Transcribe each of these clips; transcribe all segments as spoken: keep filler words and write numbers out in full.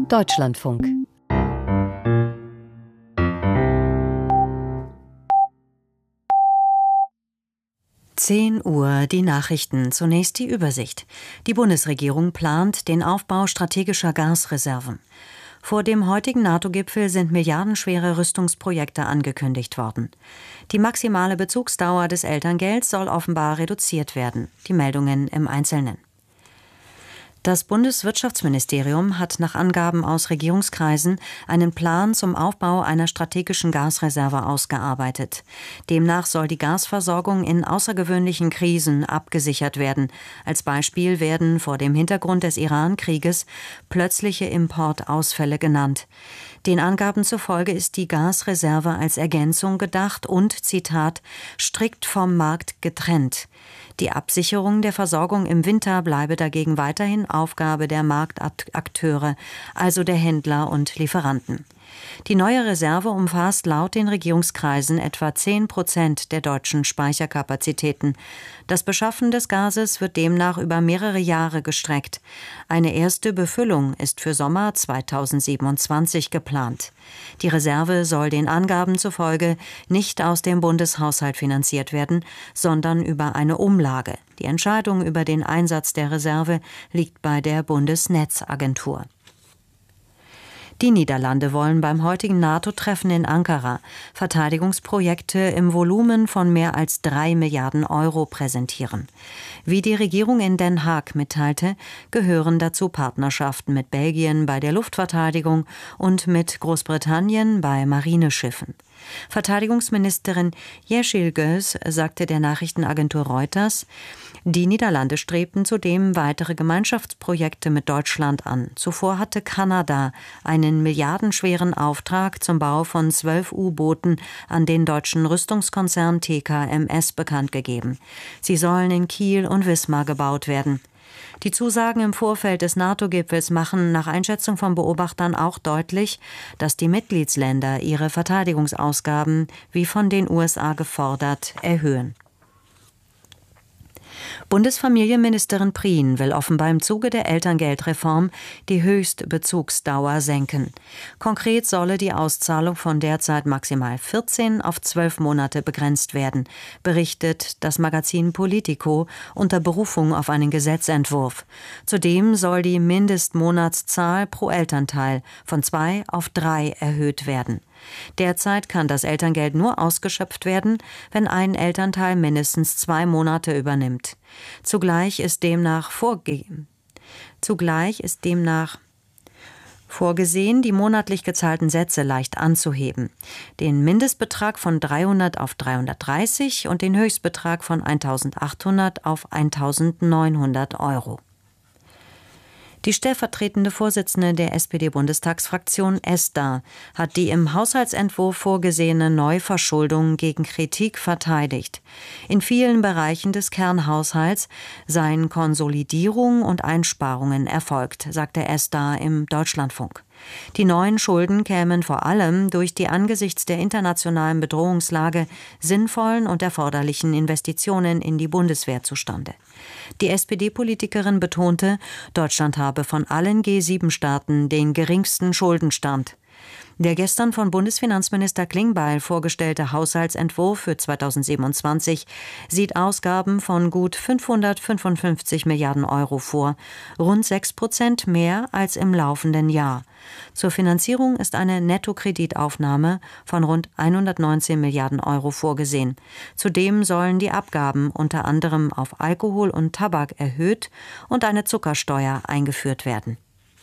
Deutschlandfunk. zehn Uhr, die Nachrichten. Zunächst die Übersicht. Die Bundesregierung plant den Aufbau strategischer Gasreserven. Vor dem heutigen NATO-Gipfel sind milliardenschwere Rüstungsprojekte angekündigt worden. Die maximale Bezugsdauer des Elterngelds soll offenbar reduziert werden. Die Meldungen im Einzelnen. Das Bundeswirtschaftsministerium hat nach Angaben aus Regierungskreisen einen Plan zum Aufbau einer strategischen Gasreserve ausgearbeitet. Demnach soll die Gasversorgung in außergewöhnlichen Krisen abgesichert werden. Als Beispiel werden vor dem Hintergrund des Iran-Krieges plötzliche Importausfälle genannt. Den Angaben zufolge ist die Gasreserve als Ergänzung gedacht und, Zitat, strikt vom Markt getrennt. Die Absicherung der Versorgung im Winter bleibe dagegen weiterhin Aufgabe der Marktakteure, also der Händler und Lieferanten. Die neue Reserve umfasst laut den Regierungskreisen etwa zehn Prozent der deutschen Speicherkapazitäten. Das Beschaffen des Gases wird demnach über mehrere Jahre gestreckt. Eine erste Befüllung ist für Sommer zweitausendsiebenundzwanzig geplant. Die Reserve soll den Angaben zufolge nicht aus dem Bundeshaushalt finanziert werden, sondern über eine Umlage. Die Entscheidung über den Einsatz der Reserve liegt bei der Bundesnetzagentur. Die Niederlande wollen beim heutigen NATO-Treffen in Ankara Verteidigungsprojekte im Volumen von mehr als drei Milliarden Euro präsentieren. Wie die Regierung in Den Haag mitteilte, gehören dazu Partnerschaften mit Belgien bei der Luftverteidigung und mit Großbritannien bei Marineschiffen. Verteidigungsministerin Yeşil Göz sagte der Nachrichtenagentur Reuters, die Niederlande strebten zudem weitere Gemeinschaftsprojekte mit Deutschland an. Zuvor hatte Kanada einen milliardenschweren Auftrag zum Bau von zwölf U-Booten an den deutschen Rüstungskonzern T K M S bekannt gegeben. Sie sollen in Kiel und Wismar gebaut werden. Die Zusagen im Vorfeld des NATO-Gipfels machen nach Einschätzung von Beobachtern auch deutlich, dass die Mitgliedsländer ihre Verteidigungsausgaben, wie von den U S A gefordert, erhöhen. Bundesfamilienministerin Prien will offenbar im Zuge der Elterngeldreform die Höchstbezugsdauer senken. Konkret solle die Auszahlung von derzeit maximal vierzehn auf zwölf Monate begrenzt werden, berichtet das Magazin Politico unter Berufung auf einen Gesetzentwurf. Zudem soll die Mindestmonatszahl pro Elternteil von zwei auf drei erhöht werden. Derzeit kann das Elterngeld nur ausgeschöpft werden, wenn ein Elternteil mindestens zwei Monate übernimmt. Zugleich ist demnach vorgegeben. Zugleich ist demnach vorgesehen, die monatlich gezahlten Sätze leicht anzuheben. Den Mindestbetrag von dreihundert auf dreihundertdreißig und den Höchstbetrag von eintausendachthundert auf eintausendneunhundert Euro. Die stellvertretende Vorsitzende der S P D-Bundestagsfraktion Esther hat die im Haushaltsentwurf vorgesehene Neuverschuldung gegen Kritik verteidigt. In vielen Bereichen des Kernhaushalts seien Konsolidierung und Einsparungen erfolgt, sagte Esther im Deutschlandfunk. Die neuen Schulden kämen vor allem durch die angesichts der internationalen Bedrohungslage sinnvollen und erforderlichen Investitionen in die Bundeswehr zustande. Die S P D-Politikerin betonte, Deutschland habe von allen G sieben Staaten den geringsten Schuldenstand. Der gestern von Bundesfinanzminister Klingbeil vorgestellte Haushaltsentwurf für zweitausendsiebenundzwanzig sieht Ausgaben von gut fünfhundertfünfundfünfzig Milliarden Euro vor, rund sechs Prozent mehr als im laufenden Jahr. Zur Finanzierung ist eine Nettokreditaufnahme von rund hundertneunzehn Milliarden Euro vorgesehen. Zudem sollen die Abgaben unter anderem auf Alkohol und Tabak erhöht und eine Zuckersteuer eingeführt werden.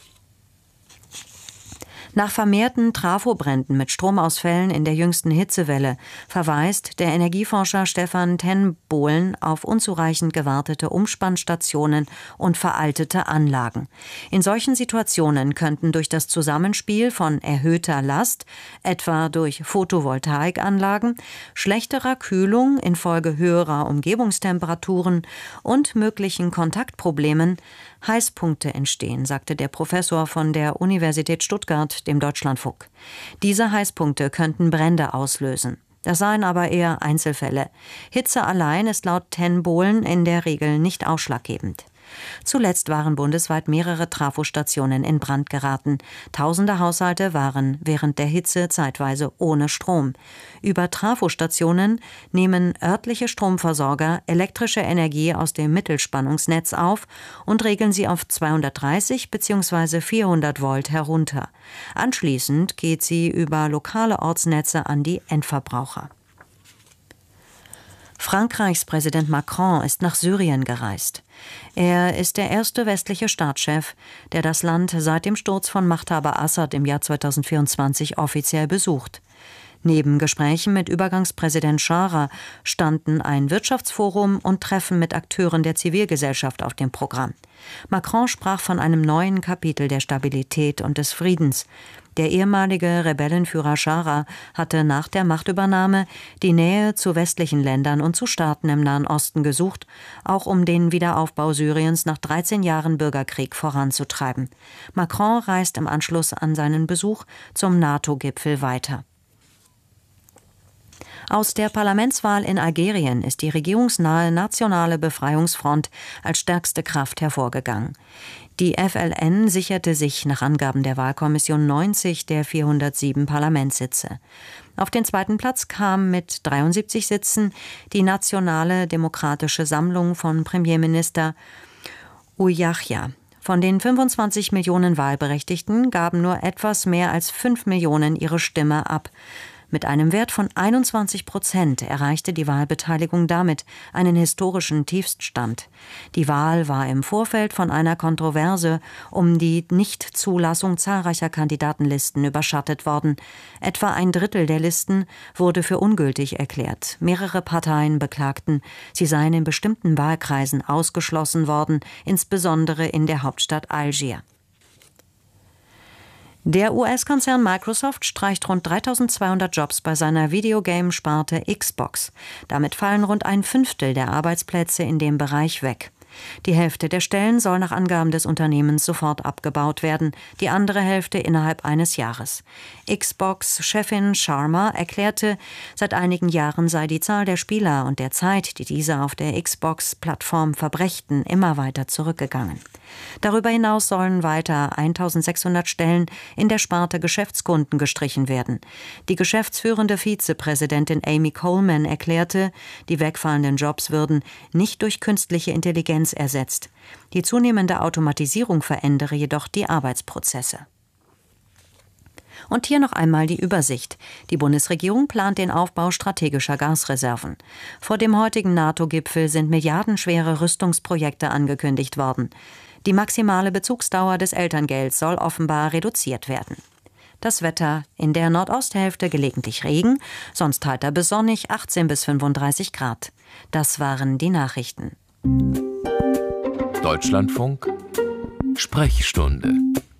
Nach vermehrten Trafobränden mit Stromausfällen in der jüngsten Hitzewelle verweist der Energieforscher Stefan ten Bohlen auf unzureichend gewartete Umspannstationen und veraltete Anlagen. In solchen Situationen könnten durch das Zusammenspiel von erhöhter Last, etwa durch Photovoltaikanlagen, schlechterer Kühlung infolge höherer Umgebungstemperaturen und möglichen Kontaktproblemen Heißpunkte entstehen, sagte der Professor von der Universität Stuttgart dem Deutschlandfunk. Diese Heißpunkte könnten Brände auslösen. Das seien aber eher Einzelfälle. Hitze allein ist laut ten Bohlen in der Regel nicht ausschlaggebend. Zuletzt waren bundesweit mehrere Trafostationen in Brand geraten. Tausende Haushalte waren während der Hitze zeitweise ohne Strom. Über Trafostationen nehmen örtliche Stromversorger elektrische Energie aus dem Mittelspannungsnetz auf und regeln sie auf zweihundertdreißig bzw. vierhundert Volt herunter. Anschließend geht sie über lokale Ortsnetze an die Endverbraucher. Frankreichs Präsident Macron ist nach Syrien gereist. Er ist der erste westliche Staatschef, der das Land seit dem Sturz von Machthaber Assad im Jahr zweitausendvierundzwanzig offiziell besucht. Neben Gesprächen mit Übergangspräsident Chara standen ein Wirtschaftsforum und Treffen mit Akteuren der Zivilgesellschaft auf dem Programm. Macron sprach von einem neuen Kapitel der Stabilität und des Friedens. Der ehemalige Rebellenführer Chara hatte nach der Machtübernahme die Nähe zu westlichen Ländern und zu Staaten im Nahen Osten gesucht, auch um den Wiederaufbau Syriens nach dreizehn Jahren Bürgerkrieg voranzutreiben. Macron reist im Anschluss an seinen Besuch zum NATO-Gipfel weiter. Aus der Parlamentswahl in Algerien ist die regierungsnahe Nationale Befreiungsfront als stärkste Kraft hervorgegangen. Die F L N sicherte sich nach Angaben der Wahlkommission neunzig der vierhundertsieben Parlamentssitze. Auf den zweiten Platz kam mit dreiundsiebzig Sitzen die Nationale Demokratische Sammlung von Premierminister Ouyakhia. Von den fünfundzwanzig Millionen Wahlberechtigten gaben nur etwas mehr als fünf Millionen ihre Stimme ab. Mit einem Wert von einundzwanzig Prozent erreichte die Wahlbeteiligung damit einen historischen Tiefststand. Die Wahl war im Vorfeld von einer Kontroverse um die Nichtzulassung zahlreicher Kandidatenlisten überschattet worden. Etwa ein Drittel der Listen wurde für ungültig erklärt. Mehrere Parteien beklagten, sie seien in bestimmten Wahlkreisen ausgeschlossen worden, insbesondere in der Hauptstadt Algier. Der U S-Konzern Microsoft streicht rund dreitausendzweihundert Jobs bei seiner Videogame-Sparte Xbox. Damit fallen rund ein Fünftel der Arbeitsplätze in dem Bereich weg. Die Hälfte der Stellen soll nach Angaben des Unternehmens sofort abgebaut werden, die andere Hälfte innerhalb eines Jahres. Xbox-Chefin Sharma erklärte, seit einigen Jahren sei die Zahl der Spieler und der Zeit, die diese auf der Xbox-Plattform verbrächten, immer weiter zurückgegangen. Darüber hinaus sollen weiter eintausendsechshundert Stellen in der Sparte Geschäftskunden gestrichen werden. Die geschäftsführende Vizepräsidentin Amy Coleman erklärte, die wegfallenden Jobs würden nicht durch künstliche Intelligenz ersetzt. Die zunehmende Automatisierung verändere jedoch die Arbeitsprozesse. Und hier noch einmal die Übersicht. Die Bundesregierung plant den Aufbau strategischer Gasreserven. Vor dem heutigen NATO-Gipfel sind milliardenschwere Rüstungsprojekte angekündigt worden. Die maximale Bezugsdauer des Elterngelds soll offenbar reduziert werden. Das Wetter: in der Nordosthälfte gelegentlich Regen, sonst heiter bis sonnig, achtzehn bis fünfunddreißig Grad. Das waren die Nachrichten. Deutschlandfunk Sprechstunde.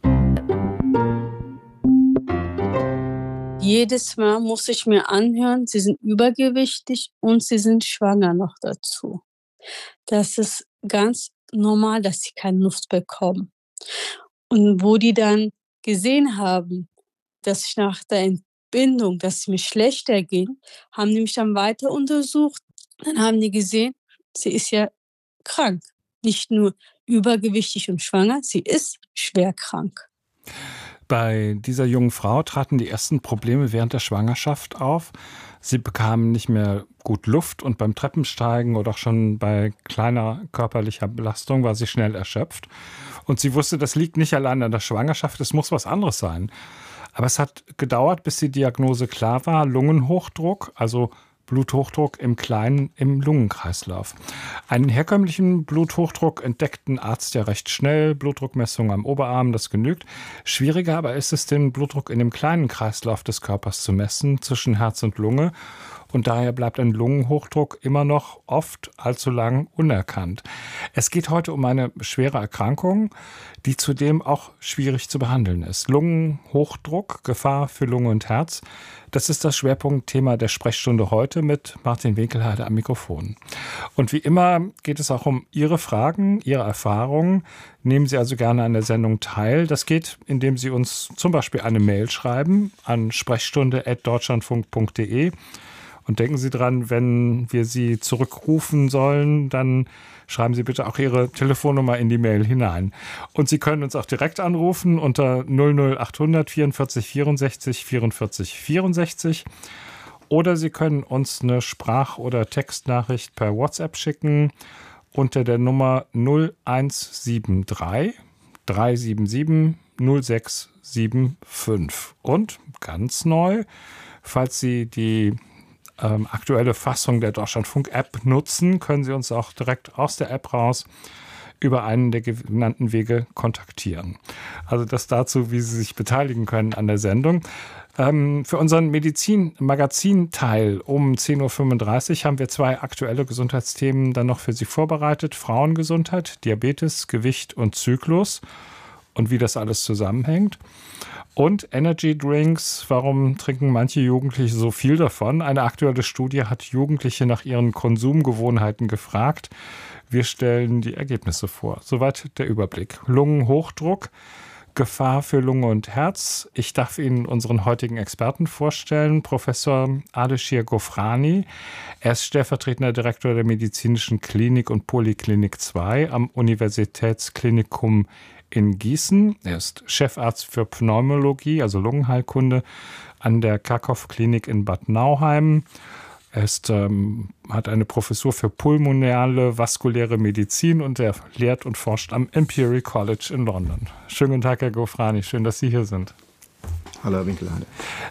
Jedes Mal muss ich mir anhören, sie sind übergewichtig und sie sind schwanger noch dazu. Das ist ganz normal, dass sie keine Luft bekommen. Und wo die dann gesehen haben, dass ich nach der Entbindung, dass es mir schlechter ging, haben die mich dann weiter untersucht. Dann haben die gesehen, sie ist ja krank. Nicht nur übergewichtig und schwanger, sie ist schwer krank. Bei dieser jungen Frau traten die ersten Probleme während der Schwangerschaft auf. Sie bekam nicht mehr gut Luft und beim Treppensteigen oder auch schon bei kleiner körperlicher Belastung war sie schnell erschöpft. Und sie wusste, das liegt nicht allein an der Schwangerschaft, es muss was anderes sein. Aber es hat gedauert, bis die Diagnose klar war: Lungenhochdruck, also Bluthochdruck im Kleinen im Lungenkreislauf. Einen herkömmlichen Bluthochdruck entdeckt ein Arzt ja recht schnell. Blutdruckmessung am Oberarm, das genügt. Schwieriger aber ist es, den Blutdruck in dem kleinen Kreislauf des Körpers zu messen, zwischen Herz und Lunge. Und daher bleibt ein Lungenhochdruck immer noch oft allzu lang unerkannt. Es geht heute um eine schwere Erkrankung, die zudem auch schwierig zu behandeln ist. Lungenhochdruck, Gefahr für Lunge und Herz. Das ist das Schwerpunktthema der Sprechstunde heute mit Martin Winkelheide am Mikrofon. Und wie immer geht es auch um Ihre Fragen, Ihre Erfahrungen. Nehmen Sie also gerne an der Sendung teil. Das geht, indem Sie uns zum Beispiel eine Mail schreiben an sprechstunde at deutschlandfunk punkt de. Und denken Sie dran, wenn wir Sie zurückrufen sollen, dann schreiben Sie bitte auch Ihre Telefonnummer in die Mail hinein. Und Sie können uns auch direkt anrufen unter null null achthundert vierundvierzig vierundsechzig vierundvierzig vierundsechzig. Oder Sie können uns eine Sprach- oder Textnachricht per WhatsApp schicken unter der Nummer null eins sieben drei drei sieben sieben null sechs sieben fünf. Und ganz neu, falls Sie die ähm, aktuelle Fassung der Deutschlandfunk-App nutzen, können Sie uns auch direkt aus der App raus über einen der genannten Wege kontaktieren. Also das dazu, wie Sie sich beteiligen können an der Sendung. Ähm, für unseren Medizin-Magazin-Teil um zehn Uhr fünfunddreißig haben wir zwei aktuelle Gesundheitsthemen dann noch für Sie vorbereitet. Frauengesundheit, Diabetes, Gewicht und Zyklus und wie das alles zusammenhängt. Und Energy Drinks, warum trinken manche Jugendliche so viel davon? Eine aktuelle Studie hat Jugendliche nach ihren Konsumgewohnheiten gefragt. Wir stellen die Ergebnisse vor. Soweit der Überblick. Lungenhochdruck, Gefahr für Lunge und Herz. Ich darf Ihnen unseren heutigen Experten vorstellen, Professor Ardeshir Gofrani. Er ist stellvertretender Direktor der Medizinischen Klinik und Poliklinik zwei am Universitätsklinikum in Gießen. Er ist Chefarzt für Pneumologie, also Lungenheilkunde, an der Kerkhoff-Klinik in Bad Nauheim. Er ist, ähm, hat eine Professur für pulmonale, vaskuläre Medizin und er lehrt und forscht am Imperial College in London. Schönen guten Tag, Herr Gofrani. Schön, dass Sie hier sind. Hallo, Herr Winkelheide.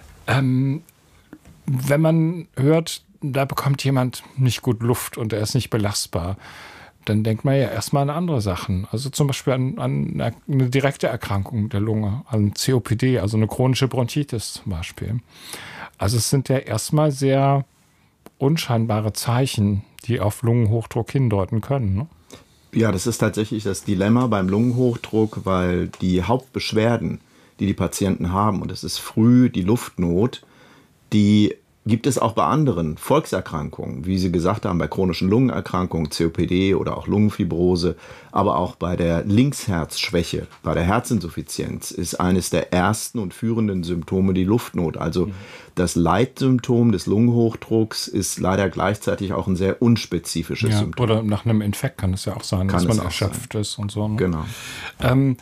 Ähm, wenn man hört, da bekommt jemand nicht gut Luft und er ist nicht belastbar, dann denkt man ja erstmal an andere Sachen. Also zum Beispiel an, an eine direkte Erkrankung der Lunge, an C O P D, also eine chronische Bronchitis zum Beispiel. Also es sind ja erstmal sehr unscheinbare Zeichen, die auf Lungenhochdruck hindeuten können, ne? Ja, das ist tatsächlich das Dilemma beim Lungenhochdruck, weil die Hauptbeschwerden, die die Patienten haben, und das ist früh die Luftnot, die gibt es auch bei anderen Volkserkrankungen, wie Sie gesagt haben, bei chronischen Lungenerkrankungen, C O P D oder auch Lungenfibrose, aber auch bei der Linksherzschwäche, bei der Herzinsuffizienz ist eines der ersten und führenden Symptome die Luftnot. Also das Leitsymptom des Lungenhochdrucks ist leider gleichzeitig auch ein sehr unspezifisches ja, Symptom. Oder nach einem Infekt kann es ja auch sein, Kann dass man es auch erschöpft sein. ist und so. Ne? Genau. Ähm,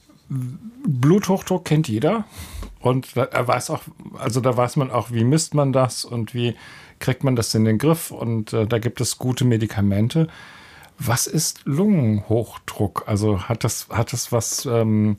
Bluthochdruck kennt jeder. Und da, er weiß auch, also da weiß man auch, wie misst man das und wie kriegt man das in den Griff. Und äh, da gibt es gute Medikamente. Was ist Lungenhochdruck? Also hat das, hat das was ähm,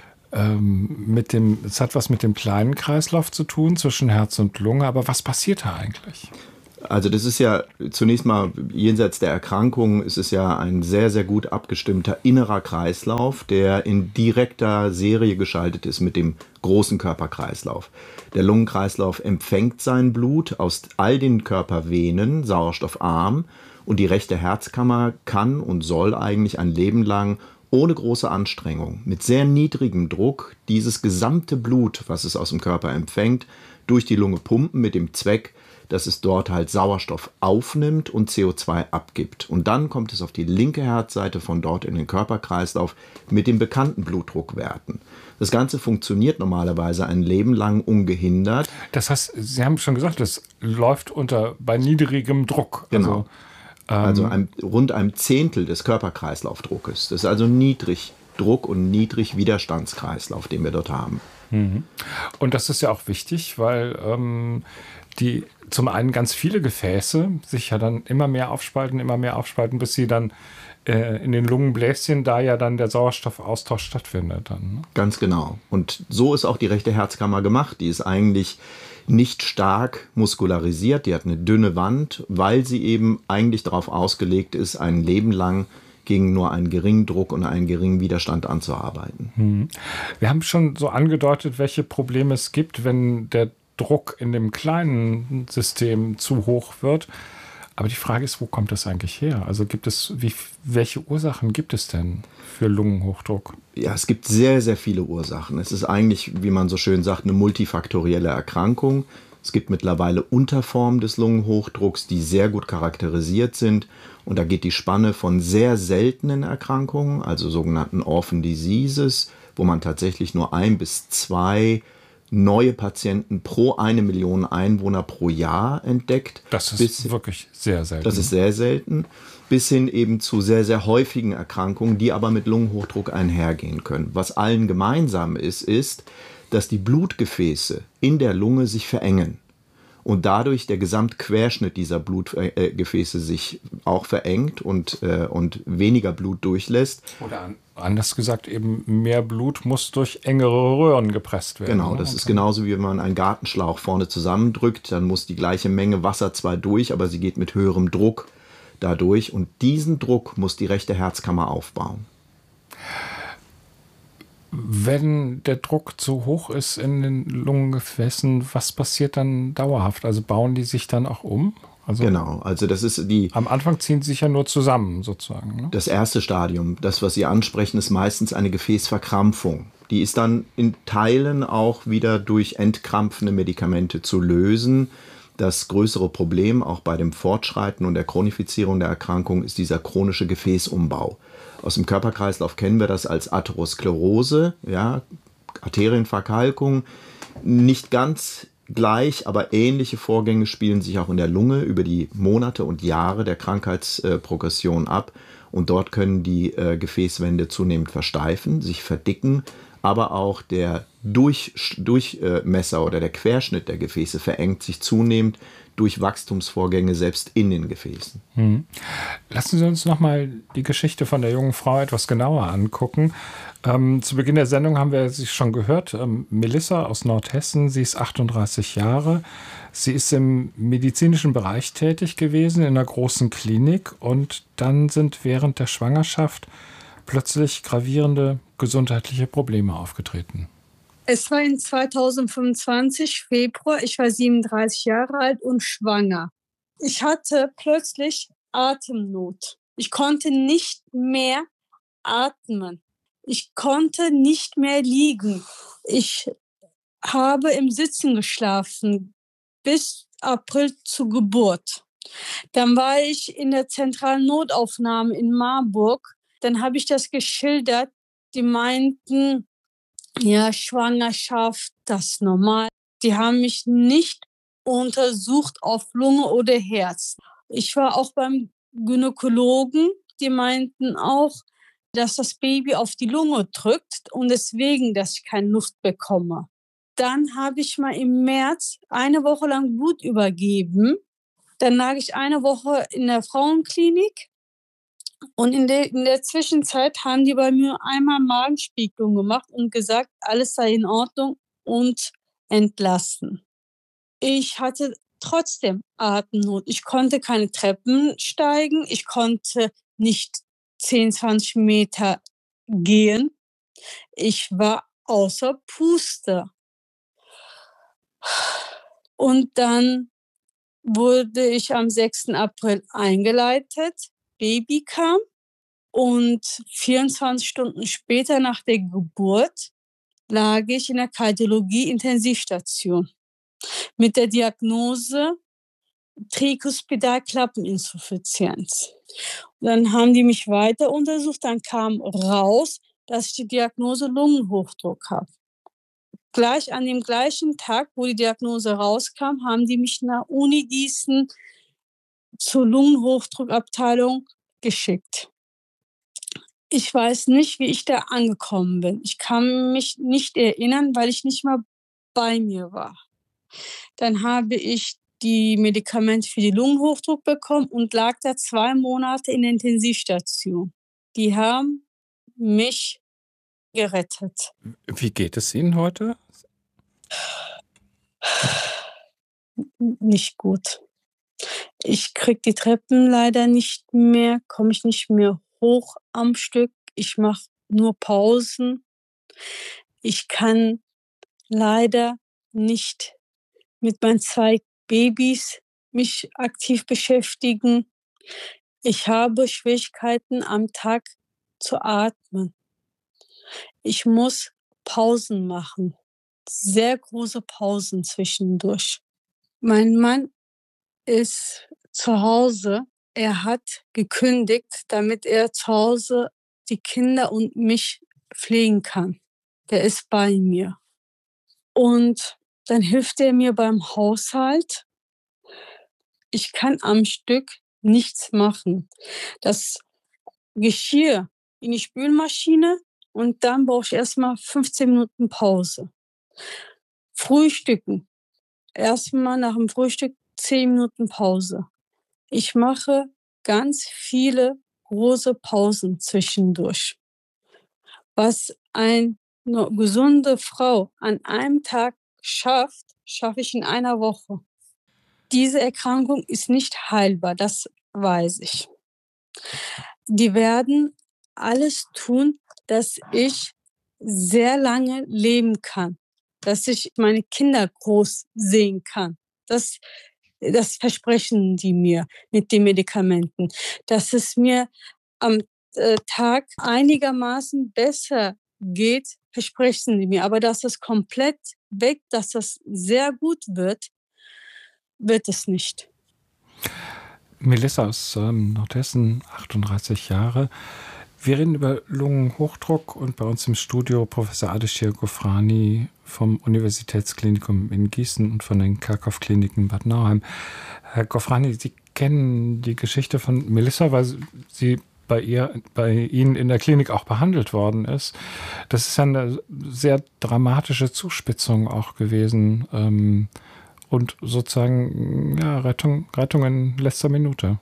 ähm, mit dem, es hat was mit dem kleinen Kreislauf zu tun zwischen Herz und Lunge, aber was passiert da eigentlich? Also das ist ja zunächst mal jenseits der Erkrankung, ist es ja ein sehr, sehr gut abgestimmter innerer Kreislauf, der in direkter Serie geschaltet ist mit dem großen Körperkreislauf. Der Lungenkreislauf empfängt sein Blut aus all den Körpervenen, sauerstoffarm, und die rechte Herzkammer kann und soll eigentlich ein Leben lang ohne große Anstrengung, mit sehr niedrigem Druck, dieses gesamte Blut, was es aus dem Körper empfängt, durch die Lunge pumpen mit dem Zweck, dass es dort halt Sauerstoff aufnimmt und C O zwei abgibt. Und dann kommt es auf die linke Herzseite von dort in den Körperkreislauf mit den bekannten Blutdruckwerten. Das Ganze funktioniert normalerweise ein Leben lang ungehindert. Das heißt, Sie haben schon gesagt, das läuft unter bei niedrigem Druck. Genau. Also, ähm, also ein, rund einem Zehntel des Körperkreislaufdruckes. Das ist also Niedrigdruck und Niedrigwiderstandskreislauf, den wir dort haben. Und das ist ja auch wichtig, weil ähm, die zum einen ganz viele Gefäße sich ja dann immer mehr aufspalten, immer mehr aufspalten, bis sie dann äh, in den Lungenbläschen, da ja dann der Sauerstoffaustausch stattfindet. Dann, ne? Ganz genau. Und so ist auch die rechte Herzkammer gemacht. Die ist eigentlich nicht stark muskularisiert, die hat eine dünne Wand, weil sie eben eigentlich darauf ausgelegt ist, ein Leben lang gegen nur einen geringen Druck und einen geringen Widerstand anzuarbeiten. Hm. Wir haben schon so angedeutet, welche Probleme es gibt, wenn der Druck in dem kleinen System zu hoch wird. Aber die Frage ist, wo kommt das eigentlich her? Also gibt es, wie, welche Ursachen gibt es denn für Lungenhochdruck? Ja, es gibt sehr, sehr viele Ursachen. Es ist eigentlich, wie man so schön sagt, eine multifaktorielle Erkrankung. Es gibt mittlerweile Unterformen des Lungenhochdrucks, die sehr gut charakterisiert sind. Und da geht die Spanne von sehr seltenen Erkrankungen, also sogenannten Orphan Diseases, wo man tatsächlich nur ein bis zwei neue Patienten pro eine Million Einwohner pro Jahr entdeckt. Das ist bis, wirklich sehr selten. Das ist sehr selten. Bis hin eben zu sehr, sehr häufigen Erkrankungen, die aber mit Lungenhochdruck einhergehen können. Was allen gemeinsam ist, ist, dass die Blutgefäße in der Lunge sich verengen. Und dadurch der Gesamtquerschnitt dieser Blutgefäße sich auch verengt und, äh, und weniger Blut durchlässt. Oder anders gesagt, eben mehr Blut muss durch engere Röhren gepresst werden. Genau, das ist genauso wie wenn man einen Gartenschlauch vorne zusammendrückt, dann muss die gleiche Menge Wasser zwar durch, aber sie geht mit höherem Druck dadurch. Und diesen Druck muss die rechte Herzkammer aufbauen. Wenn der Druck zu hoch ist in den Lungengefäßen, was passiert dann dauerhaft? Also bauen die sich dann auch um? Also genau, also das ist die... Am Anfang ziehen sie sich ja nur zusammen sozusagen. Ne? Das erste Stadium, das, was Sie ansprechen, ist meistens eine Gefäßverkrampfung. Die ist dann in Teilen auch wieder durch entkrampfende Medikamente zu lösen. Das größere Problem auch bei dem Fortschreiten und der Chronifizierung der Erkrankung ist dieser chronische Gefäßumbau. Aus dem Körperkreislauf kennen wir das als Atherosklerose, ja, Arterienverkalkung. Nicht ganz gleich, aber ähnliche Vorgänge spielen sich auch in der Lunge über die Monate und Jahre der Krankheitsprogression ab. Und dort können die äh, Gefäßwände zunehmend versteifen, sich verdicken, aber auch der Durch, Durchmesser oder der Querschnitt der Gefäße verengt sich zunehmend durch Wachstumsvorgänge selbst in den Gefäßen. Hm. Lassen Sie uns nochmal die Geschichte von der jungen Frau etwas genauer angucken. Ähm, zu Beginn der Sendung haben wir sie schon gehört. Ähm, Melissa aus Nordhessen, sie ist achtunddreißig Jahre. Sie ist im medizinischen Bereich tätig gewesen, in einer großen Klinik. Und dann sind während der Schwangerschaft plötzlich gravierende gesundheitliche Probleme aufgetreten. Es war in zweitausendfünfundzwanzig, Februar. Ich war siebenunddreißig Jahre alt und schwanger. Ich hatte plötzlich Atemnot. Ich konnte nicht mehr atmen. Ich konnte nicht mehr liegen. Ich habe im Sitzen geschlafen bis April zur Geburt. Dann war ich in der zentralen Notaufnahme in Marburg. Dann habe ich das geschildert. Die meinten, ja, Schwangerschaft, das ist normal. Die haben mich nicht untersucht auf Lunge oder Herz. Ich war auch beim Gynäkologen. Die meinten auch, dass das Baby auf die Lunge drückt und deswegen, dass ich keine Luft bekomme. Dann habe ich mal im März eine Woche lang Blut übergeben. Dann lag ich eine Woche in der Frauenklinik. Und in der, in der Zwischenzeit haben die bei mir einmal Magenspiegelung gemacht und gesagt, alles sei in Ordnung und entlassen. Ich hatte trotzdem Atemnot. Ich konnte keine Treppen steigen. Ich konnte nicht zehn, zwanzig Meter gehen. Ich war außer Puste. Und dann wurde ich am sechsten April eingeleitet. Baby kam und vierundzwanzig Stunden später nach der Geburt lag ich in der Kardiologie-Intensivstation mit der Diagnose Tricuspidalklappeninsuffizienz. Und dann haben die mich weiter untersucht, dann kam raus, dass ich die Diagnose Lungenhochdruck habe. Gleich an dem gleichen Tag, wo die Diagnose rauskam, haben die mich nach Uni Gießen zur Lungenhochdruckabteilung geschickt. Ich weiß nicht, wie ich da angekommen bin. Ich kann mich nicht erinnern, weil ich nicht mal bei mir war. Dann habe ich die Medikamente für die Lungenhochdruck bekommen und lag da zwei Monate in der Intensivstation. Die haben mich gerettet. Wie geht es Ihnen heute? Nicht gut. Ich kriege die Treppen leider nicht mehr, komme ich nicht mehr hoch am Stück. Ich mache nur Pausen. Ich kann leider nicht mit meinen zwei Babys mich aktiv beschäftigen. Ich habe Schwierigkeiten am Tag zu atmen. Ich muss Pausen machen. Sehr große Pausen zwischendurch. Mein Mann ist zu Hause. Er hat gekündigt, damit er zu Hause die Kinder und mich pflegen kann. Der ist bei mir. Und dann hilft er mir beim Haushalt. Ich kann am Stück nichts machen. Das Geschirr in die Spülmaschine und dann brauche ich erstmal fünfzehn Minuten Pause. Frühstücken. Erstmal nach dem Frühstück zehn Minuten Pause. Ich mache ganz viele große Pausen zwischendurch. Was eine gesunde Frau an einem Tag schafft, schaffe ich in einer Woche. Diese Erkrankung ist nicht heilbar, das weiß ich. Die werden alles tun, dass ich sehr lange leben kann, dass ich meine Kinder groß sehen kann. Das, das versprechen die mir mit den Medikamenten, dass es mir am äh, Tag einigermaßen besser geht, versprechen die mir. Aber dass es komplett weg, dass das sehr gut wird, wird es nicht. Melissa aus ähm, Nordhessen, achtunddreißig Jahre. Wir reden über Lungenhochdruck und bei uns im Studio Professor Ardeshir Ghofrani vom Universitätsklinikum in Gießen und von den Kerkhoff-Kliniken Bad Nauheim. Herr Ghofrani, Sie kennen die Geschichte von Melissa, weil sie bei ihr, bei Ihnen in der Klinik auch behandelt worden ist. Das ist eine sehr dramatische Zuspitzung auch gewesen ähm, und sozusagen ja, Rettung, Rettung in letzter Minute.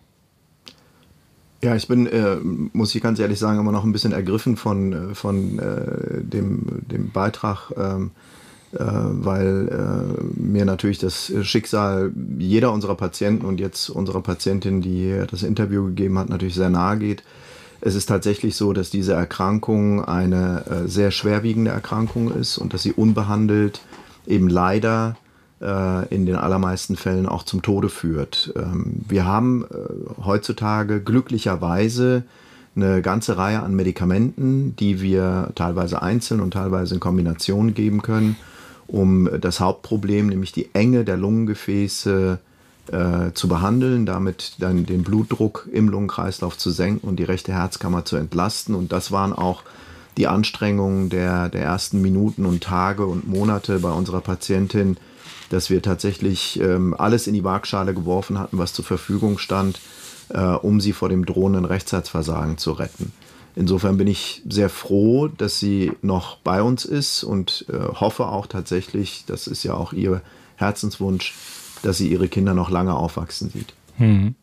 Ja, ich bin, äh, muss ich ganz ehrlich sagen, immer noch ein bisschen ergriffen von, von äh, dem, dem Beitrag, ähm, äh, weil äh, mir natürlich das Schicksal jeder unserer Patienten und jetzt unserer Patientin, die das Interview gegeben hat, natürlich sehr nahe geht. Es ist tatsächlich so, dass diese Erkrankung eine äh, sehr schwerwiegende Erkrankung ist und dass sie unbehandelt eben leider in den allermeisten Fällen auch zum Tode führt. Wir haben heutzutage glücklicherweise eine ganze Reihe an Medikamenten, die wir teilweise einzeln und teilweise in Kombination geben können, um das Hauptproblem, nämlich die Enge der Lungengefäße, äh, zu behandeln, damit dann den Blutdruck im Lungenkreislauf zu senken und die rechte Herzkammer zu entlasten. Und das waren auch die Anstrengungen der, der ersten Minuten und Tage und Monate bei unserer Patientin, dass wir tatsächlich ähm, alles in die Waagschale geworfen hatten, was zur Verfügung stand, äh, um sie vor dem drohenden Rechtsherzversagen zu retten. Insofern bin ich sehr froh, dass sie noch bei uns ist und äh, hoffe auch tatsächlich, das ist ja auch ihr Herzenswunsch, dass sie ihre Kinder noch lange aufwachsen sieht. Hm.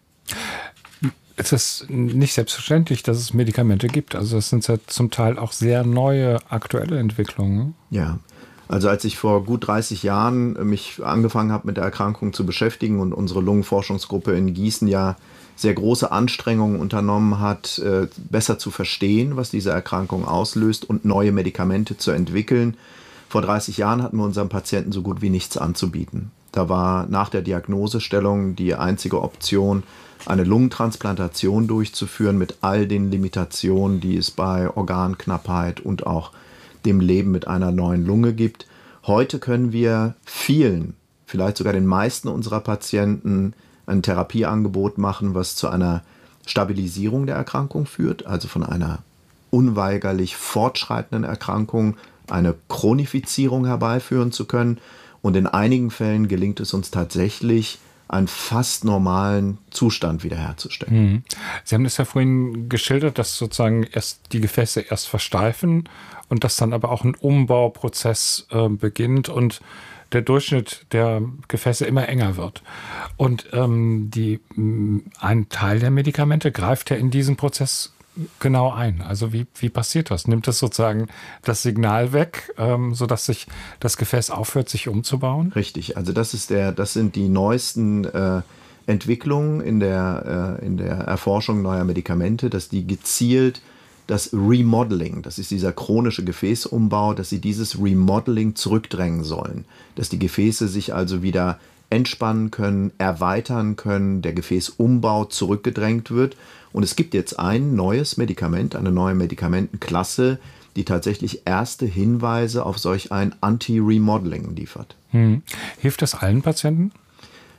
Es ist nicht selbstverständlich, dass es Medikamente gibt. Also es sind ja zum Teil auch sehr neue, aktuelle Entwicklungen. Ja. Also als ich vor gut dreißig Jahren mich angefangen habe, mit der Erkrankung zu beschäftigen und unsere Lungenforschungsgruppe in Gießen ja sehr große Anstrengungen unternommen hat, besser zu verstehen, was diese Erkrankung auslöst und neue Medikamente zu entwickeln. Vor dreißig Jahren hatten wir unseren Patienten so gut wie nichts anzubieten. Da war nach der Diagnosestellung die einzige Option, eine Lungentransplantation durchzuführen mit all den Limitationen, die es bei Organknappheit und auch dem Leben mit einer neuen Lunge gibt. Heute können wir vielen, vielleicht sogar den meisten unserer Patienten ein Therapieangebot machen, was zu einer Stabilisierung der Erkrankung führt, also von einer unweigerlich fortschreitenden Erkrankung eine Chronifizierung herbeiführen zu können. Und in einigen Fällen gelingt es uns tatsächlich, einen fast normalen Zustand wiederherzustellen. Hm. Sie haben das ja vorhin geschildert, dass sozusagen erst die Gefäße erst versteifen und dass dann aber auch ein Umbauprozess äh, beginnt und der Durchschnitt der Gefäße immer enger wird. Und ähm, die, ein Teil der Medikamente greift ja in diesen Prozess genau ein. Also wie, wie passiert das? Nimmt das sozusagen das Signal weg, ähm, sodass sich das Gefäß aufhört, sich umzubauen? Richtig, also das ist der, das sind die neuesten äh, Entwicklungen in der, äh, in der Erforschung neuer Medikamente, dass die gezielt das Remodeling, das ist dieser chronische Gefäßumbau, dass sie dieses Remodeling zurückdrängen sollen. Dass die Gefäße sich also wieder entspannen können, erweitern können, der Gefäßumbau zurückgedrängt wird. Und es gibt jetzt ein neues Medikament, eine neue Medikamentenklasse, die tatsächlich erste Hinweise auf solch ein Anti-Remodeling liefert. Hm. Hilft das allen Patienten?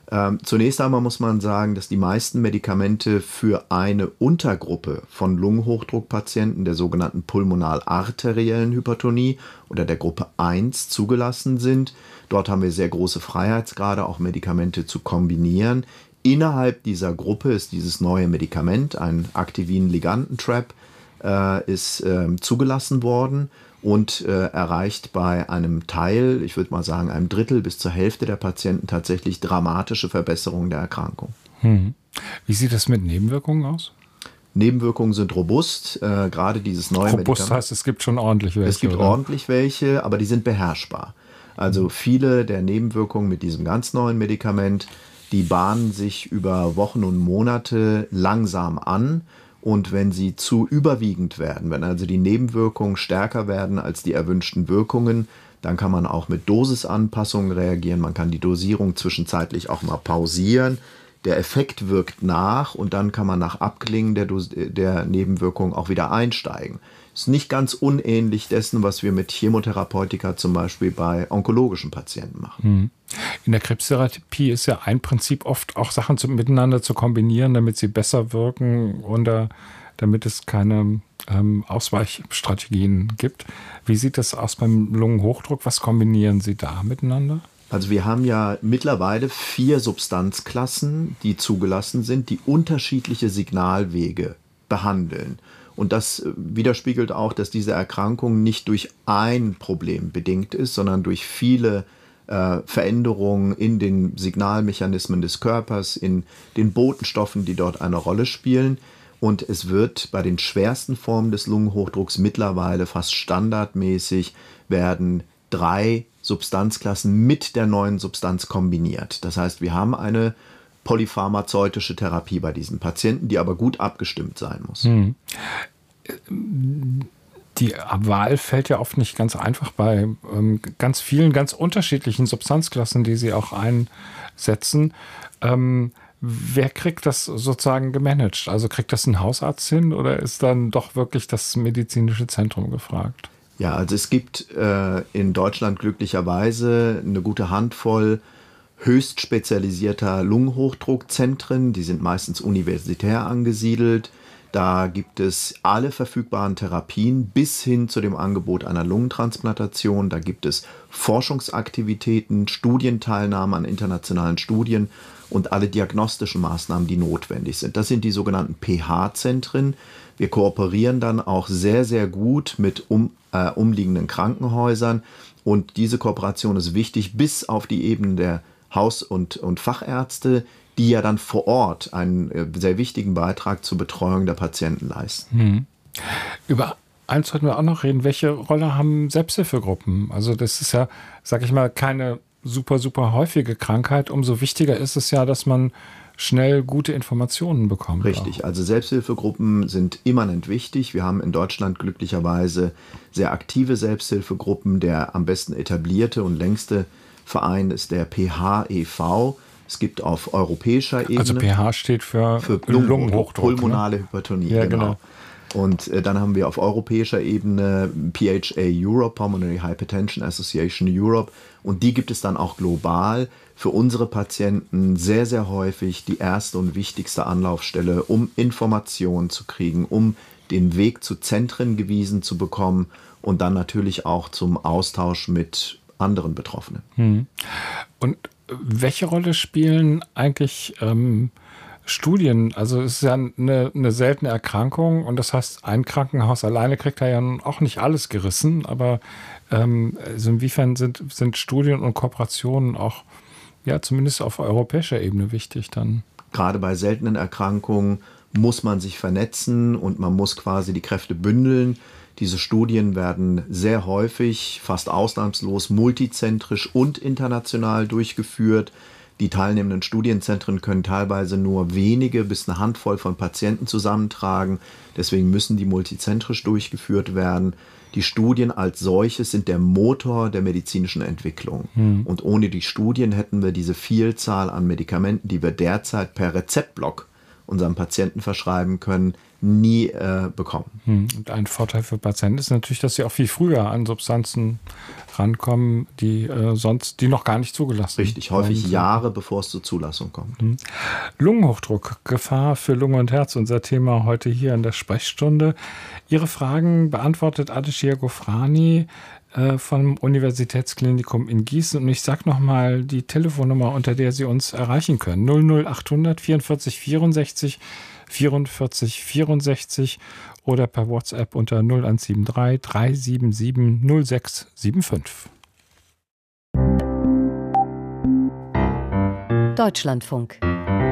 Ähm, zunächst einmal muss man sagen, dass die meisten Medikamente für eine Untergruppe von Lungenhochdruckpatienten, der sogenannten pulmonal-arteriellen Hypertonie oder der Gruppe eins, zugelassen sind. Dort haben wir sehr große Freiheitsgrade, auch Medikamente zu kombinieren. Innerhalb dieser Gruppe ist dieses neue Medikament, ein Activin-Liganden-Trap, äh, ist äh, zugelassen worden und äh, erreicht bei einem Teil, ich würde mal sagen einem Drittel bis zur Hälfte der Patienten tatsächlich dramatische Verbesserungen der Erkrankung. Hm. Wie sieht das mit Nebenwirkungen aus? Nebenwirkungen sind robust, äh, gerade dieses neue Robust Medikament. heißt, es gibt schon ordentlich welche. Es gibt oder? ordentlich welche, aber die sind beherrschbar. Also viele der Nebenwirkungen mit diesem ganz neuen Medikament, die bahnen sich über Wochen und Monate langsam an. Und wenn sie zu überwiegend werden, wenn also die Nebenwirkungen stärker werden als die erwünschten Wirkungen, dann kann man auch mit Dosisanpassungen reagieren. Man kann die Dosierung zwischenzeitlich auch mal pausieren. Der Effekt wirkt nach und dann kann man nach Abklingen der, Dos- der Nebenwirkungen auch wieder einsteigen. Ist nicht ganz unähnlich dessen, was wir mit Chemotherapeutika zum Beispiel bei onkologischen Patienten machen. In der Krebstherapie ist ja ein Prinzip oft auch Sachen zu, miteinander zu kombinieren, damit sie besser wirken oder damit es keine ähm, Ausweichstrategien gibt. Wie sieht das aus beim Lungenhochdruck? Was kombinieren Sie da miteinander? Also wir haben ja mittlerweile vier Substanzklassen, die zugelassen sind, die unterschiedliche Signalwege behandeln. Und das widerspiegelt auch, dass diese Erkrankung nicht durch ein Problem bedingt ist, sondern durch viele äh, Veränderungen in den Signalmechanismen des Körpers, in den Botenstoffen, die dort eine Rolle spielen. Und es wird bei den schwersten Formen des Lungenhochdrucks mittlerweile fast standardmäßig werden drei Substanzklassen mit der neuen Substanz kombiniert. Das heißt, wir haben eine polypharmazeutische Therapie bei diesen Patienten, die aber gut abgestimmt sein muss. Hm. Die Wahl fällt ja oft nicht ganz einfach bei ähm, ganz vielen, ganz unterschiedlichen Substanzklassen, die Sie auch einsetzen. Ähm, wer kriegt das sozusagen gemanagt? Also kriegt das ein Hausarzt hin oder ist dann doch wirklich das medizinische Zentrum gefragt? Ja, also es gibt äh, in Deutschland glücklicherweise eine gute Handvoll höchst spezialisierter Lungenhochdruckzentren. Die sind meistens universitär angesiedelt. Da gibt es alle verfügbaren Therapien bis hin zu dem Angebot einer Lungentransplantation. Da gibt es Forschungsaktivitäten, Studienteilnahme an internationalen Studien und alle diagnostischen Maßnahmen, die notwendig sind. Das sind die sogenannten P H-Zentren. Wir kooperieren dann auch sehr, sehr gut mit um, äh, umliegenden Krankenhäusern. Und diese Kooperation ist wichtig bis auf die Ebene der Haus- und, und Fachärzte, die ja dann vor Ort einen äh, sehr wichtigen Beitrag zur Betreuung der Patienten leisten. Hm. Über eins sollten wir auch noch reden. Welche Rolle haben Selbsthilfegruppen? Also das ist ja, sag ich mal, keine super, super häufige Krankheit. Umso wichtiger ist es ja, dass man schnell gute Informationen bekommt. Richtig, auch. Also Selbsthilfegruppen sind immanent wichtig. Wir haben in Deutschland glücklicherweise sehr aktive Selbsthilfegruppen. Der am besten etablierte und längste Verein ist der P H E V. Es gibt auf europäischer Ebene... Also P H steht für, für Lungenhochdruck. Pulmonale ne? Hypertonie, Ja, genau. genau. Und äh, dann haben wir auf europäischer Ebene P H A Europe, Pulmonary Hypertension Association Europe. Und die gibt es dann auch global. Für unsere Patienten sehr, sehr häufig die erste und wichtigste Anlaufstelle, um Informationen zu kriegen, um den Weg zu Zentren gewiesen zu bekommen und dann natürlich auch zum Austausch mit anderen Betroffenen. Hm. Und welche Rolle spielen eigentlich ähm, Studien? Also es ist ja eine, eine seltene Erkrankung und das heißt, ein Krankenhaus alleine kriegt da ja auch nicht alles gerissen, aber ähm, also inwiefern sind, sind Studien und Kooperationen auch ja zumindest auf europäischer Ebene wichtig dann? Gerade bei seltenen Erkrankungen muss man sich vernetzen und man muss quasi die Kräfte bündeln. Diese Studien werden sehr häufig, fast ausnahmslos, multizentrisch und international durchgeführt. Die teilnehmenden Studienzentren können teilweise nur wenige bis eine Handvoll von Patienten zusammentragen. Deswegen müssen die multizentrisch durchgeführt werden. Die Studien als solches sind der Motor der medizinischen Entwicklung. Hm. Und ohne die Studien hätten wir diese Vielzahl an Medikamenten, die wir derzeit per Rezeptblock unseren Patienten verschreiben können, nie äh, bekommen. Und ein Vorteil für Patienten ist natürlich, dass sie auch viel früher an Substanzen rankommen, die äh, sonst, die noch gar nicht zugelassen sind. Richtig, häufig sind. Jahre, bevor es zur Zulassung kommt. Mhm. Lungenhochdruck, Gefahr für Lunge und Herz, unser Thema heute hier in der Sprechstunde. Ihre Fragen beantwortet Adeshia Gofrani äh, vom Universitätsklinikum in Gießen. Und ich sage nochmal die Telefonnummer, unter der Sie uns erreichen können. null null achthundert vierundvierzig vierundsechzig vierundvierzig vierundsechzig oder per WhatsApp unter null eins sieben drei drei sieben sieben null sechs sieben fünf. Deutschlandfunk.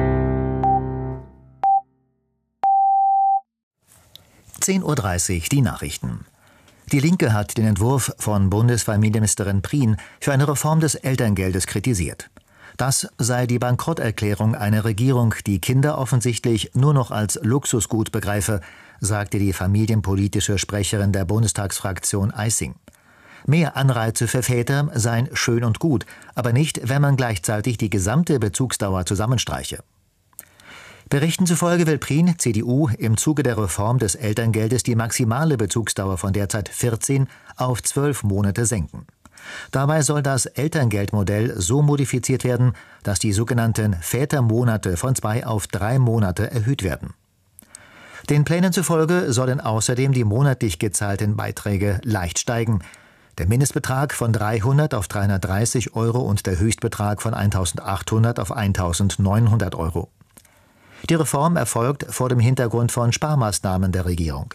zehn Uhr dreißig, die Nachrichten. Die Linke hat den Entwurf von Bundesfamilienministerin Prien für eine Reform des Elterngeldes kritisiert. Das sei die Bankrotterklärung einer Regierung, die Kinder offensichtlich nur noch als Luxusgut begreife, sagte die familienpolitische Sprecherin der Bundestagsfraktion Eissing. Mehr Anreize für Väter seien schön und gut, aber nicht, wenn man gleichzeitig die gesamte Bezugsdauer zusammenstreiche. Berichten zufolge will Prien, C D U, im Zuge der Reform des Elterngeldes die maximale Bezugsdauer von derzeit vierzehn auf zwölf Monate senken. Dabei soll das Elterngeldmodell so modifiziert werden, dass die sogenannten Vätermonate von zwei auf drei Monate erhöht werden. Den Plänen zufolge sollen außerdem die monatlich gezahlten Beiträge leicht steigen. Der Mindestbetrag von dreihundert auf dreihundertdreißig Euro und der Höchstbetrag von eintausendachthundert auf eintausendneunhundert Euro. Die Reform erfolgt vor dem Hintergrund von Sparmaßnahmen der Regierung.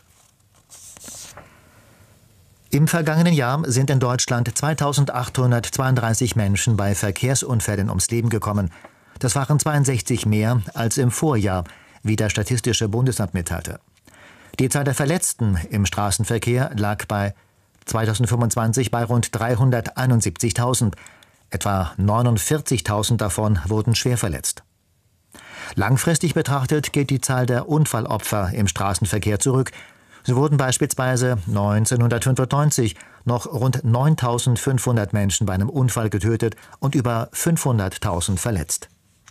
Im vergangenen Jahr sind in Deutschland zweitausendachthundertzweiunddreißig Menschen bei Verkehrsunfällen ums Leben gekommen. Das waren zweiundsechzig mehr als im Vorjahr, wie das Statistische Bundesamt mitteilte. Die Zahl der Verletzten im Straßenverkehr lag bei zweitausendfünfundzwanzig bei rund dreihunderteinundsiebzigtausend. Etwa neunundvierzigtausend davon wurden schwer verletzt. Langfristig betrachtet geht die Zahl der Unfallopfer im Straßenverkehr zurück. So wurden beispielsweise neunzehnhundertfünfundneunzig noch rund neuntausendfünfhundert Menschen bei einem Unfall getötet und über fünfhunderttausend verletzt.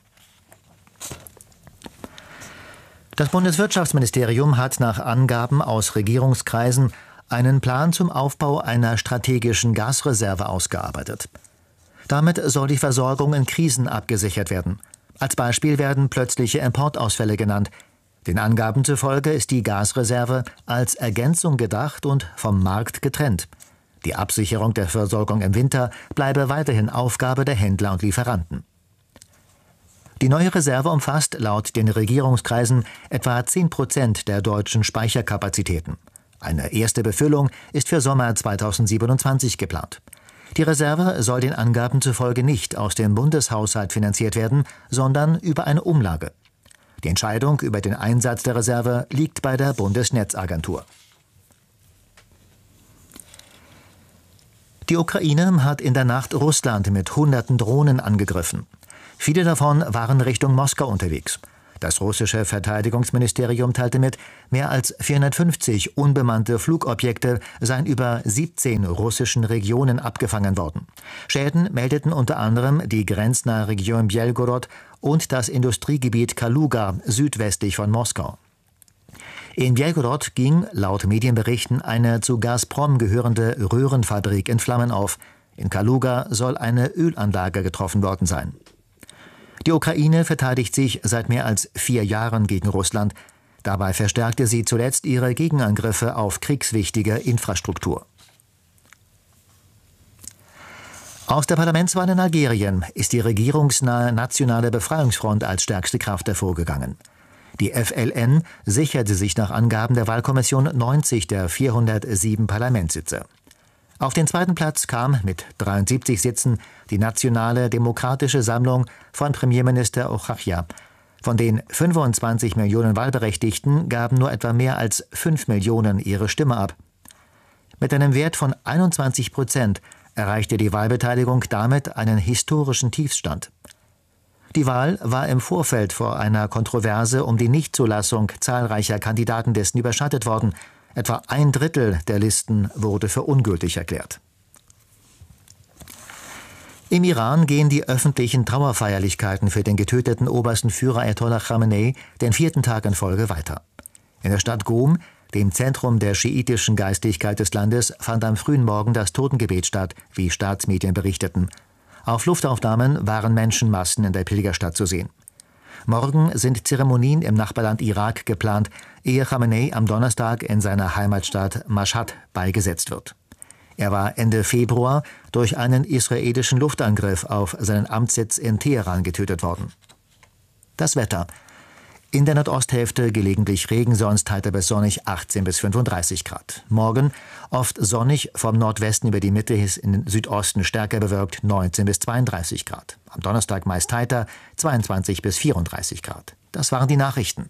Das Bundeswirtschaftsministerium hat nach Angaben aus Regierungskreisen einen Plan zum Aufbau einer strategischen Gasreserve ausgearbeitet. Damit soll die Versorgung in Krisen abgesichert werden. Als Beispiel werden plötzliche Importausfälle genannt. Den Angaben zufolge ist die Gasreserve als Ergänzung gedacht und vom Markt getrennt. Die Absicherung der Versorgung im Winter bleibe weiterhin Aufgabe der Händler und Lieferanten. Die neue Reserve umfasst laut den Regierungskreisen etwa zehn Prozent der deutschen Speicherkapazitäten. Eine erste Befüllung ist für Sommer zweitausendsiebenundzwanzig geplant. Die Reserve soll den Angaben zufolge nicht aus dem Bundeshaushalt finanziert werden, sondern über eine Umlage. Die Entscheidung über den Einsatz der Reserve liegt bei der Bundesnetzagentur. Die Ukraine hat in der Nacht Russland mit hunderten Drohnen angegriffen. Viele davon waren Richtung Moskau unterwegs. Das russische Verteidigungsministerium teilte mit, mehr als vierhundertfünfzig unbemannte Flugobjekte seien über siebzehn russischen Regionen abgefangen worden. Schäden meldeten unter anderem die grenznahe Region Bjelgorod und das Industriegebiet Kaluga südwestlich von Moskau. In Bjelgorod ging laut Medienberichten eine zu Gazprom gehörende Röhrenfabrik in Flammen auf. In Kaluga soll eine Ölanlage getroffen worden sein. Die Ukraine verteidigt sich seit mehr als vier Jahren gegen Russland. Dabei verstärkte sie zuletzt ihre Gegenangriffe auf kriegswichtige Infrastruktur. Aus der Parlamentswahl in Algerien ist die regierungsnahe Nationale Befreiungsfront als stärkste Kraft hervorgegangen. Die F L N sicherte sich nach Angaben der Wahlkommission neunzig der vierhundertsieben Parlamentssitze. Auf den zweiten Platz kam mit dreiundsiebzig Sitzen die Nationale Demokratische Sammlung von Premierminister Ochacha. Von den fünfundzwanzig Millionen Wahlberechtigten gaben nur etwa mehr als fünf Millionen ihre Stimme ab. Mit einem Wert von einundzwanzig Prozent erreichte die Wahlbeteiligung damit einen historischen Tiefstand. Die Wahl war im Vorfeld vor einer Kontroverse um die Nichtzulassung zahlreicher Kandidatenlisten überschattet worden. Etwa ein Drittel der Listen wurde für ungültig erklärt. Im Iran gehen die öffentlichen Trauerfeierlichkeiten für den getöteten obersten Führer Ayatollah Khamenei den vierten Tag in Folge weiter. In der Stadt Qom, dem Zentrum der schiitischen Geistlichkeit des Landes, fand am frühen Morgen das Totengebet statt, wie Staatsmedien berichteten. Auf Luftaufnahmen waren Menschenmassen in der Pilgerstadt zu sehen. Morgen sind Zeremonien im Nachbarland Irak geplant, ehe Khamenei am Donnerstag in seiner Heimatstadt Mashhad beigesetzt wird. Er war Ende Februar durch einen israelischen Luftangriff auf seinen Amtssitz in Teheran getötet worden. Das Wetter. In der Nordosthälfte gelegentlich Regen, sonst heiter bis sonnig achtzehn bis fünfunddreißig Grad. Morgen oft sonnig, vom Nordwesten über die Mitte bis in den Südosten stärker bewölkt, neunzehn bis zweiunddreißig Grad. Am Donnerstag meist heiter, zweiundzwanzig bis vierunddreißig Grad. Das waren die Nachrichten.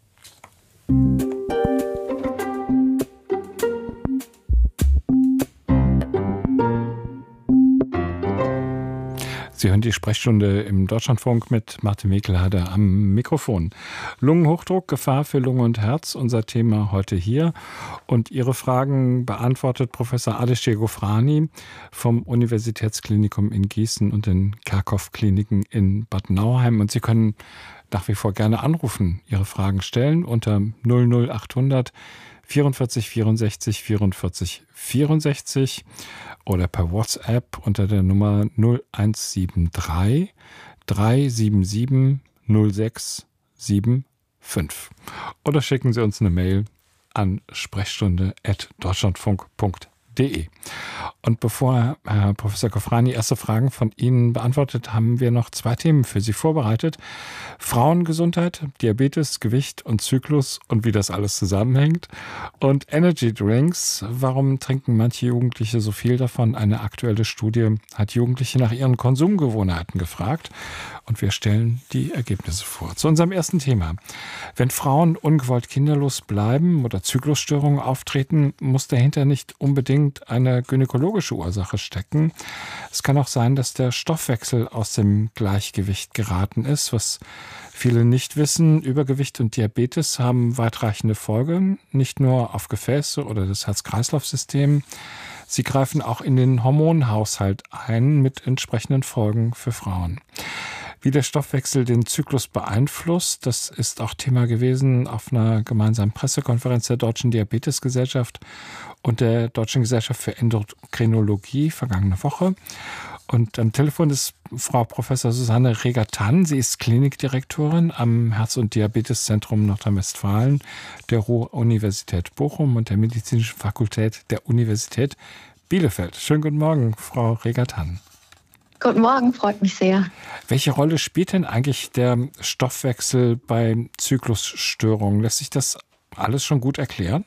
Sie hören die Sprechstunde im Deutschlandfunk mit Martin Mekelharder am Mikrofon. Lungenhochdruck, Gefahr für Lunge und Herz, unser Thema heute hier. Und Ihre Fragen beantwortet Professor Ardeshir Ghofrani vom Universitätsklinikum in Gießen und den Kerkhoff-Kliniken in Bad Nauheim. Und Sie können nach wie vor gerne anrufen, Ihre Fragen stellen unter null null achthundert vierundvierzig vierundsechzig vierundvierzig vierundsechzig oder per WhatsApp unter der Nummer null eins sieben drei drei sieben sieben null sechs sieben fünf. Oder schicken Sie uns eine Mail an sprechstunde at deutschlandfunk punkt de. Und bevor Herr Professor Ghofrani erste Fragen von Ihnen beantwortet, haben wir noch zwei Themen für Sie vorbereitet. Frauengesundheit, Diabetes, Gewicht und Zyklus und wie das alles zusammenhängt. Und Energy Drinks, warum trinken manche Jugendliche so viel davon? Eine aktuelle Studie hat Jugendliche nach ihren Konsumgewohnheiten gefragt. Und wir stellen die Ergebnisse vor. Zu unserem ersten Thema. Wenn Frauen ungewollt kinderlos bleiben oder Zyklusstörungen auftreten, muss dahinter nicht unbedingt eine gynäkologische Ursache stecken. Es kann auch sein, dass der Stoffwechsel aus dem Gleichgewicht geraten ist. Was viele nicht wissen, Übergewicht und Diabetes haben weitreichende Folgen, nicht nur auf Gefäße oder das Herz-Kreislauf-System. Sie greifen auch in den Hormonhaushalt ein mit entsprechenden Folgen für Frauen. Wie der Stoffwechsel den Zyklus beeinflusst, das ist auch Thema gewesen auf einer gemeinsamen Pressekonferenz der Deutschen Diabetesgesellschaft und der Deutschen Gesellschaft für Endokrinologie vergangene Woche. Und am Telefon ist Frau Professor Susanne Reger-Tann. Sie ist Klinikdirektorin am Herz- und Diabeteszentrum Nordrhein-Westfalen der Ruhr-Universität Bochum und der Medizinischen Fakultät der Universität Bielefeld. Schönen guten Morgen, Frau Reger-Tann. Guten Morgen, freut mich sehr. Welche Rolle spielt denn eigentlich der Stoffwechsel bei Zyklusstörungen? Lässt sich das alles schon gut erklären?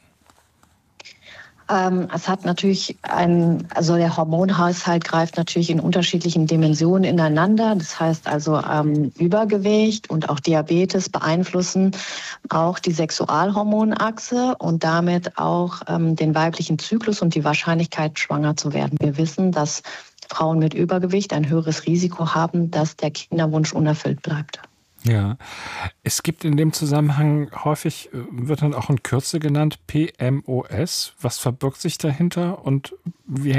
Ähm, es hat natürlich ein, also der Hormonhaushalt greift natürlich in unterschiedlichen Dimensionen ineinander. Das heißt also ähm, Übergewicht und auch Diabetes beeinflussen auch die Sexualhormonachse und damit auch ähm, den weiblichen Zyklus und die Wahrscheinlichkeit, schwanger zu werden. Wir wissen, dass Frauen mit Übergewicht ein höheres Risiko haben, dass der Kinderwunsch unerfüllt bleibt. Ja, es gibt in dem Zusammenhang häufig, wird dann auch in Kürze genannt, P M O S. Was verbirgt sich dahinter und wie hängt